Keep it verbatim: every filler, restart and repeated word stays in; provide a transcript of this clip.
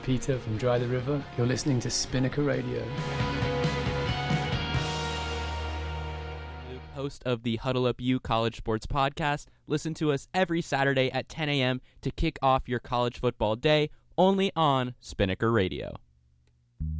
Peter from Dry the River. You're listening to Spinnaker Radio. Luke, host of the Huddle Up U College Sports Podcast. Listen to us every Saturday at ten a.m. to kick off your college football day, only on Spinnaker Radio.